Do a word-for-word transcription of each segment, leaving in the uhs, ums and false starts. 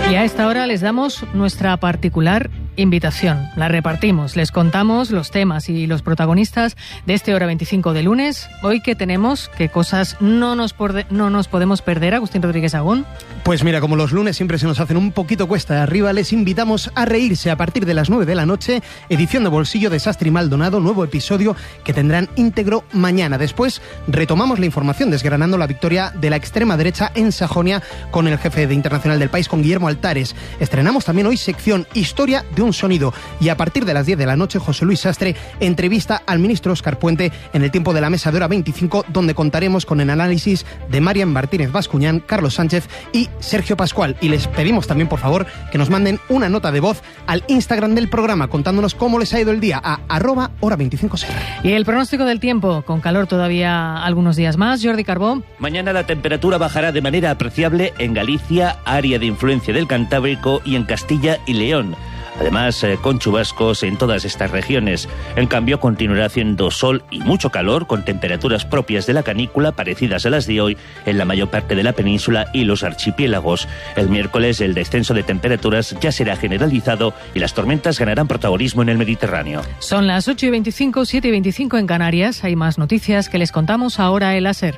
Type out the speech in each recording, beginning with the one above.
Y a esta hora les damos nuestra particular invitación. La repartimos, les contamos los temas y los protagonistas de este Hora veinticinco de lunes. Hoy que tenemos, qué cosas no nos, porde- no nos podemos perder, Agustín Rodríguez Agún. Pues mira, como los lunes siempre se nos hacen un poquito cuesta de arriba, les invitamos a reírse a partir de las nueve de la noche, edición de Bolsillo de Sastre y Maldonado, nuevo episodio que tendrán íntegro mañana. Después retomamos la información desgranando la victoria de la extrema derecha en Sajonia con el jefe de internacional del país, con Guillermo Altares. Estrenamos también hoy sección Historia de un sonido y a partir de las diez de la noche José Luis Sastre entrevista al ministro Óscar Puente en el tiempo de la mesa de Hora veinticinco, donde contaremos con el análisis de Marian Martínez Bascuñán, Carlos Sánchez y Sergio Pascual. Y les pedimos también, por favor, que nos manden una nota de voz al Instagram del programa contándonos cómo les ha ido el día a arroba hora veinticinco serra. Y el pronóstico del tiempo, con calor todavía algunos días más. Jordi Carbó. Mañana la temperatura bajará de manera apreciable en Galicia, área de influencia del Cantábrico y en Castilla y León. Además, eh, con chubascos en todas estas regiones. En cambio, continuará haciendo sol y mucho calor, con temperaturas propias de la canícula, parecidas a las de hoy, en la mayor parte de la península y los archipiélagos. El miércoles, el descenso de temperaturas ya será generalizado y las tormentas ganarán protagonismo en el Mediterráneo. Son las ocho y veinticinco, siete y veinticinco en Canarias. Hay más noticias que les contamos ahora en la SER.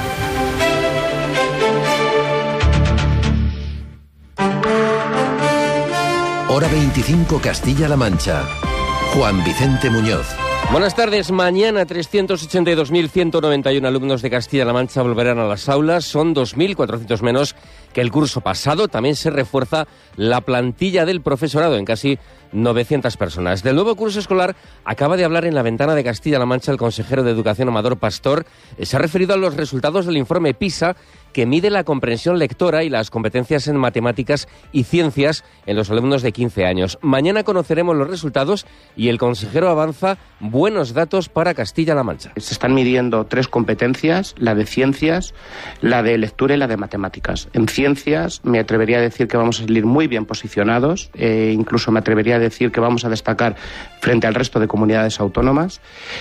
Hora veinticinco Castilla-La Mancha. Juan Vicente Muñoz. Buenas tardes. Mañana trescientos ochenta y dos mil ciento noventa y uno alumnos de Castilla-La Mancha volverán a las aulas. Son dos mil cuatrocientos menos que el curso pasado. También se refuerza la plantilla del profesorado en casi novecientas personas. Del nuevo curso escolar acaba de hablar en la ventana de Castilla-La Mancha el consejero de Educación Amador Pastor. Se ha referido a los resultados del informe PISA, que mide la comprensión lectora y las competencias en matemáticas y ciencias en los alumnos de quince años. Mañana conoceremos los resultados y el consejero avanza buenos datos para Castilla-La Mancha. Se están midiendo tres competencias, la de ciencias, la de lectura y la de matemáticas. En ciencias me atrevería a decir que vamos a salir muy bien posicionados, eh, incluso me atrevería a decir que vamos a destacar frente al resto de comunidades autónomas,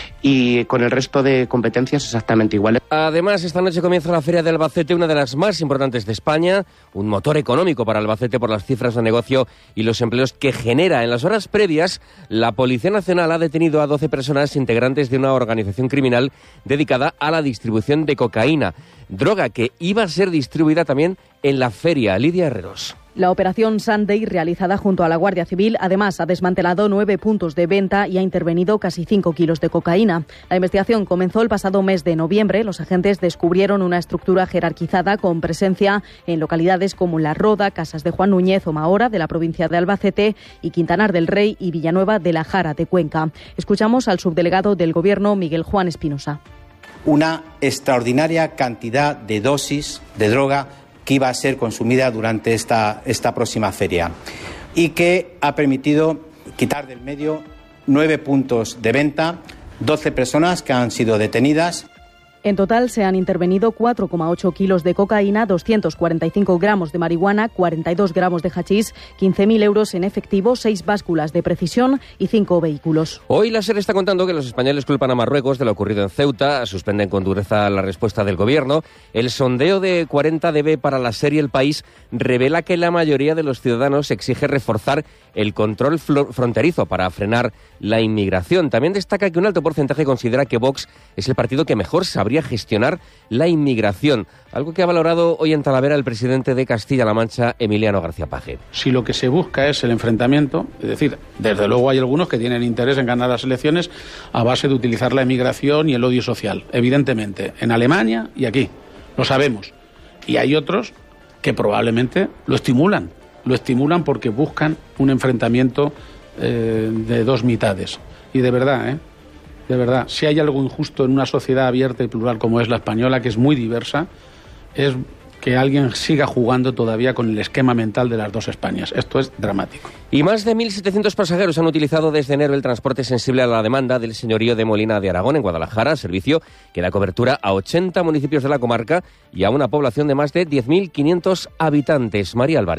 y con el resto de competencias exactamente iguales. Además, esta noche comienza la Feria de Albacete, una de las más importantes de España, un motor económico para Albacete por las cifras de negocio y los empleos que genera. En las horas previas, la Policía Nacional ha detenido a doce personas integrantes de una organización criminal dedicada a la distribución de cocaína, droga que iba a ser distribuida también en la feria. Lidia Herreros. La operación Sunday, realizada junto a la Guardia Civil, además ha desmantelado nueve puntos de venta y ha intervenido casi cinco kilos de cocaína. La investigación comenzó el pasado mes de noviembre. Los agentes descubrieron una estructura jerarquizada con presencia en localidades como La Roda, Casas de Juan Núñez o Mahora, de la provincia de Albacete, y Quintanar del Rey y Villanueva de la Jara, de Cuenca. Escuchamos al subdelegado del Gobierno, Miguel Juan Espinosa. Una extraordinaria cantidad de dosis de droga que iba a ser consumida durante esta, esta próxima feria y que ha permitido quitar del medio nueve puntos de venta, doce personas que han sido detenidas. En total se han intervenido cuatro coma ocho kilos de cocaína, doscientos cuarenta y cinco gramos de marihuana, cuarenta y dos gramos de hachís, quince mil euros en efectivo, seis básculas de precisión y cinco vehículos. Hoy la SER está contando que los españoles culpan a Marruecos de lo ocurrido en Ceuta, suspenden con dureza la respuesta del gobierno. El sondeo de cuarenta D B para la SER y El País revela que la mayoría de los ciudadanos exige reforzar el control fronterizo para frenar la inmigración. También destaca que un alto porcentaje considera que Vox es el partido que mejor sabría gestionar la inmigración, algo que ha valorado hoy en Talavera el presidente de Castilla-La Mancha, Emiliano García Paje. Si lo que se busca es el enfrentamiento, es decir, desde luego hay algunos que tienen interés en ganar las elecciones a base de utilizar la inmigración y el odio social, evidentemente, en Alemania y aquí, lo sabemos. Y hay otros que probablemente lo estimulan, lo estimulan porque buscan un enfrentamiento eh, de dos mitades. Y de verdad, ¿eh? De verdad, si hay algo injusto en una sociedad abierta y plural como es la española, que es muy diversa, es que alguien siga jugando todavía con el esquema mental de las dos Españas. Esto es dramático. Y más de mil setecientos pasajeros han utilizado desde enero el transporte sensible a la demanda del señorío de Molina de Aragón, en Guadalajara, servicio que da cobertura a ochenta municipios de la comarca y a una población de más de diez mil quinientos habitantes. María Álvarez.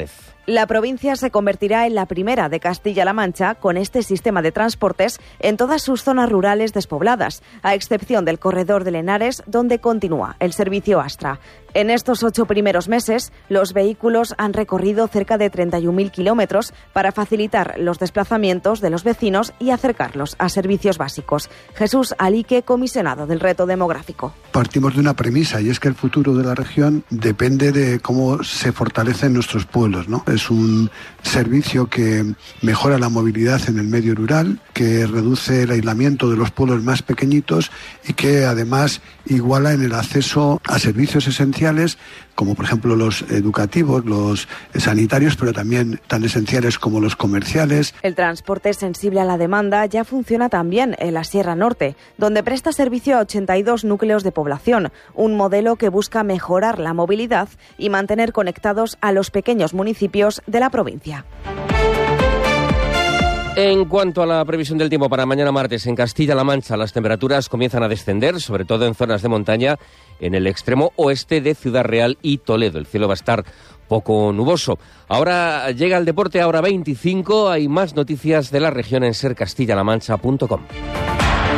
La provincia se convertirá en la primera de Castilla-La Mancha con este sistema de transportes en todas sus zonas rurales despobladas, a excepción del corredor de Henares, donde continúa el servicio Astra. En estos ocho primeros meses, los vehículos han recorrido cerca de treinta y un mil kilómetros para facilitar los desplazamientos de los vecinos y acercarlos a servicios básicos. Jesús Alique, comisionado del reto demográfico. Partimos de una premisa, y es que el futuro de la región depende de cómo se fortalecen nuestros pueblos, ¿no? Es un servicio que mejora la movilidad en el medio rural, que reduce el aislamiento de los pueblos más pequeñitos y que además iguala en el acceso a servicios esenciales, como por ejemplo los educativos, los sanitarios, pero también tan esenciales como los comerciales. El transporte sensible a la demanda ya funciona también en la Sierra Norte, donde presta servicio a ochenta y dos núcleos de población, un modelo que busca mejorar la movilidad y mantener conectados a los pequeños municipios de la provincia. En cuanto a la previsión del tiempo para mañana martes, en Castilla-La Mancha las temperaturas comienzan a descender, sobre todo en zonas de montaña, en el extremo oeste de Ciudad Real y Toledo. El cielo va a estar poco nuboso. Ahora llega el deporte, ahora veinticinco. Hay más noticias de la región en ser castilla la mancha punto com.